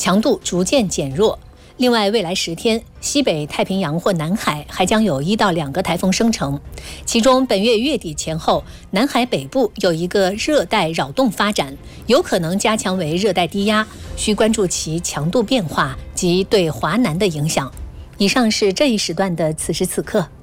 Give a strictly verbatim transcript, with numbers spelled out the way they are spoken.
强度逐渐减弱。另外，未来十天，西北太平洋或南海还将有一到两个台风生成，其中本月月底前后，南海北部有一个热带扰动发展，有可能加强为热带低压，需关注其强度变化及对华南的影响。以上是这一时段的此时此刻。